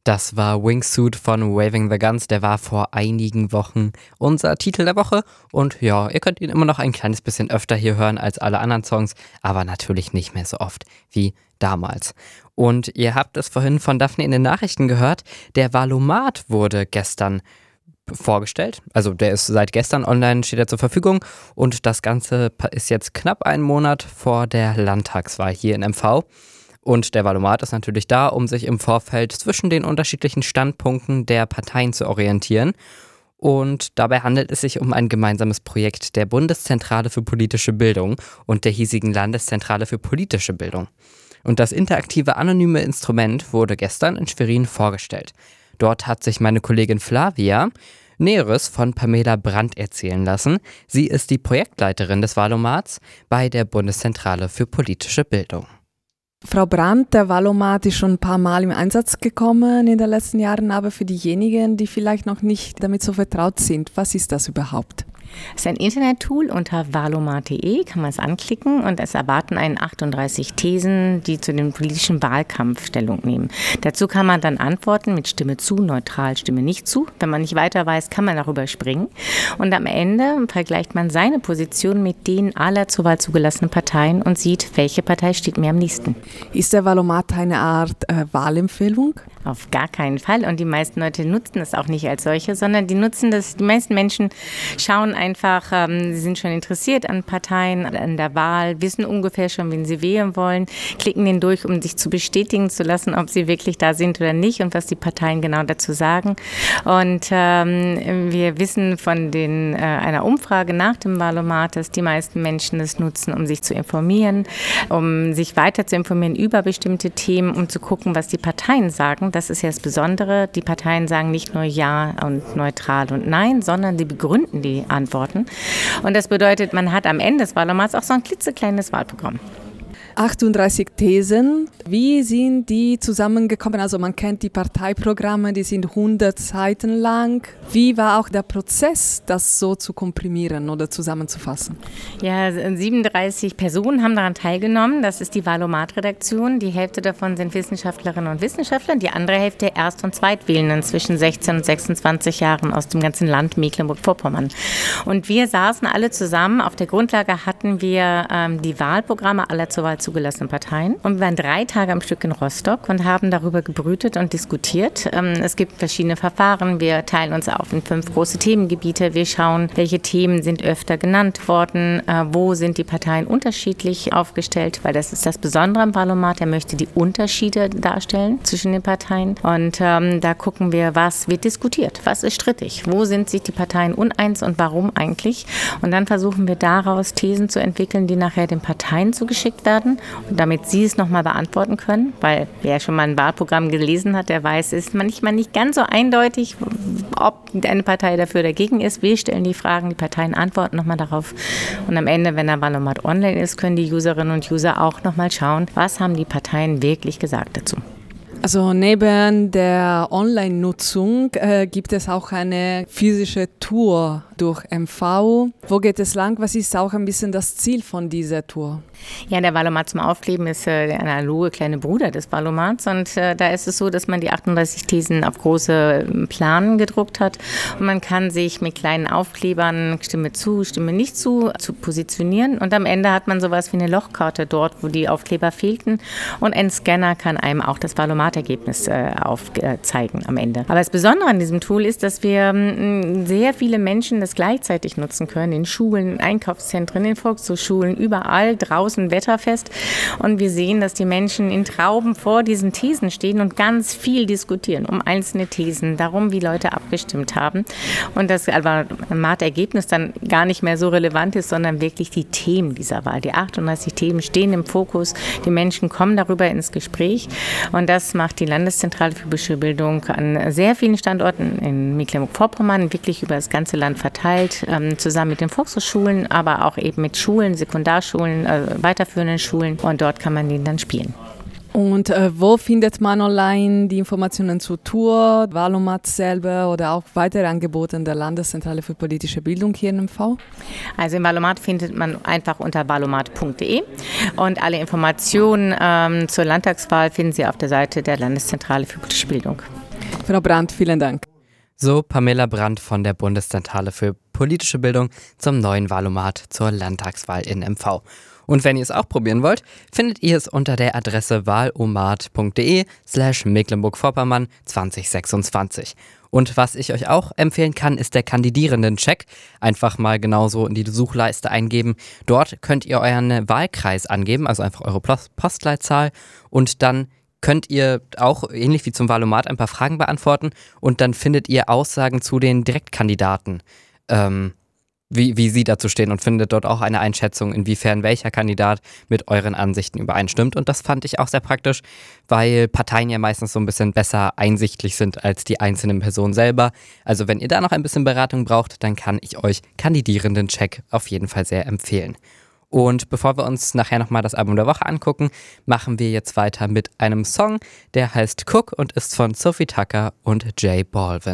Das war Wingsuit von Waving the Guns, der war vor einigen Wochen unser Titel der Woche und ja, ihr könnt ihn immer noch ein kleines bisschen öfter hier hören als alle anderen Songs, aber natürlich nicht mehr so oft wie damals. Und ihr habt es vorhin von Daphne in den Nachrichten gehört, der Valomat wurde gestern vorgestellt, also der ist seit gestern online, steht er zur Verfügung und das Ganze ist jetzt knapp einen Monat vor der Landtagswahl hier in MV. Und der Valomat ist natürlich da, um sich im Vorfeld zwischen den unterschiedlichen Standpunkten der Parteien zu orientieren. Und dabei handelt es sich um ein gemeinsames Projekt der Bundeszentrale für politische Bildung und der hiesigen Landeszentrale für politische Bildung. Und das interaktive anonyme Instrument wurde gestern in Schwerin vorgestellt. Dort hat sich meine Kollegin Flavia Näheres von Pamela Brandt erzählen lassen. Sie ist die Projektleiterin des Valomats bei der Bundeszentrale für politische Bildung. Frau Brandt, der Valomat ist schon ein paar Mal im Einsatz gekommen in den letzten Jahren, aber für diejenigen, die vielleicht noch nicht damit so vertraut sind, was ist das überhaupt? Es ist ein Internettool unter valomat.de, kann man es anklicken und es erwarten einen 38 Thesen, die zu dem politischen Wahlkampf Stellung nehmen. Dazu kann man dann antworten mit Stimme zu, neutral, Stimme nicht zu. Wenn man nicht weiter weiß, kann man darüber springen. Und am Ende vergleicht man seine Position mit denen aller zur Wahl zugelassenen Parteien und sieht, welche Partei steht mir am nächsten. Ist der Valomat eine Art Wahlempfehlung? Auf gar keinen Fall. Und die meisten Leute nutzen es auch nicht als solche, sondern die nutzen das, die meisten Menschen schauen einfach, sie sind schon interessiert an Parteien, an der Wahl, wissen ungefähr schon, wen sie wählen wollen, klicken den durch, um sich zu bestätigen zu lassen, ob sie wirklich da sind oder nicht und was die Parteien genau dazu sagen. Und wir wissen von einer Umfrage nach dem Valomat, dass die meisten Menschen es nutzen, um sich zu informieren, um sich weiter zu informieren über bestimmte Themen, um zu gucken, was die Parteien sagen. Das ist ja das Besondere. Die Parteien sagen nicht nur Ja und neutral und Nein, sondern sie begründen die Antworten. Und das bedeutet, man hat am Ende des Valomats auch so ein klitzekleines Wahlprogramm. 38 Thesen. Wie sind die zusammengekommen? Also man kennt die Parteiprogramme, die sind 100 Seiten lang. Wie war auch der Prozess, das so zu komprimieren oder zusammenzufassen? Ja, 37 Personen haben daran teilgenommen. Das ist die Valomat-Redaktion. Die Hälfte davon sind Wissenschaftlerinnen und Wissenschaftler. Die andere Hälfte Erst- und Zweitwählenden zwischen 16 und 26 Jahren aus dem ganzen Land Mecklenburg-Vorpommern. Und wir saßen alle zusammen. Auf der Grundlage hatten wir die Wahlprogramme aller zur Wahl zugelassenen Parteien. Und wir waren 3 Tage am Stück in Rostock und haben darüber gebrütet und diskutiert. Es gibt verschiedene Verfahren. Wir teilen uns auf in 5 große Themengebiete. Wir schauen, welche Themen sind öfter genannt worden, wo sind die Parteien unterschiedlich aufgestellt, weil das ist das Besondere am Valomat. Er möchte die Unterschiede darstellen zwischen den Parteien. Und da gucken wir, was wird diskutiert, was ist strittig, wo sind sich die Parteien uneins und warum eigentlich. Und dann versuchen wir daraus Thesen zu entwickeln, die nachher den Parteien zugeschickt werden. Und damit sie es nochmal beantworten können, weil wer schon mal ein Wahlprogramm gelesen hat, der weiß, es ist manchmal nicht ganz so eindeutig, ob eine Partei dafür oder dagegen ist. Wir stellen die Fragen, die Parteien antworten nochmal darauf. Und am Ende, wenn der Valomat online ist, können die Userinnen und User auch nochmal schauen, was haben die Parteien wirklich gesagt dazu. Also neben der Online-Nutzung gibt es auch eine physische Tour durch MV. Wo geht es lang? Was ist auch ein bisschen das Ziel von dieser Tour? Ja, der Valomat zum Aufkleben ist der analoge kleine Bruder des Valomats und da ist es so, dass man die 38 Thesen auf große Planen gedruckt hat und man kann sich mit kleinen Aufklebern Stimme zu, Stimme nicht zu positionieren und am Ende hat man sowas wie eine Lochkarte dort, wo die Aufkleber fehlten und ein Scanner kann einem auch das Valomat-Ergebnis aufzeigen am Ende. Aber das Besondere an diesem Tool ist, dass wir sehr viele Menschen das gleichzeitig nutzen können, in Schulen, in Einkaufszentren, in Volkshochschulen, überall draußen wetterfest. Und wir sehen, dass die Menschen in Trauben vor diesen Thesen stehen und ganz viel diskutieren um einzelne Thesen, darum, wie Leute abgestimmt haben. Und das Valomat-Ergebnis dann gar nicht mehr so relevant ist, sondern wirklich die Themen dieser Wahl. Die 38 Themen stehen im Fokus. Die Menschen kommen darüber ins Gespräch. Und das macht die Landeszentrale für politische Bildung an sehr vielen Standorten in Mecklenburg-Vorpommern, wirklich über das ganze Land verteilt, zusammen mit den Volkshochschulen, aber auch eben mit Schulen, Sekundarschulen, weiterführenden Schulen und dort kann man den dann spielen. Und wo findet man online die Informationen zur Tour, Valomat selber oder auch weitere Angebote der Landeszentrale für politische Bildung hier in MV? Also im Valomat findet man einfach unter valomat.de und alle Informationen zur Landtagswahl finden Sie auf der Seite der Landeszentrale für politische Bildung. Frau Brandt, vielen Dank. So Pamela Brandt von der Bundeszentrale für politische Bildung zum neuen Wahlomat zur Landtagswahl in MV. Und wenn ihr es auch probieren wollt, findet ihr es unter der Adresse wahlomat.de/Mecklenburg-Vorpommern 2026. Und was ich euch auch empfehlen kann, ist der Kandidierenden-Check. Einfach mal genauso in die Suchleiste eingeben. Dort könnt ihr euren Wahlkreis angeben, also einfach eure Postleitzahl. Und dann könnt ihr auch, ähnlich wie zum Wahlomat, ein paar Fragen beantworten. Und dann findet ihr Aussagen zu den Direktkandidaten. Wie sie dazu stehen und findet dort auch eine Einschätzung, inwiefern welcher Kandidat mit euren Ansichten übereinstimmt. Und das fand ich auch sehr praktisch, weil Parteien ja meistens so ein bisschen besser einsichtlich sind als die einzelnen Personen selber. Also wenn ihr da noch ein bisschen Beratung braucht, dann kann ich euch Kandidierenden-Check auf jeden Fall sehr empfehlen. Und bevor wir uns nachher nochmal das Album der Woche angucken, machen wir jetzt weiter mit einem Song, der heißt Cook und ist von Sophie Tucker und J Balvin.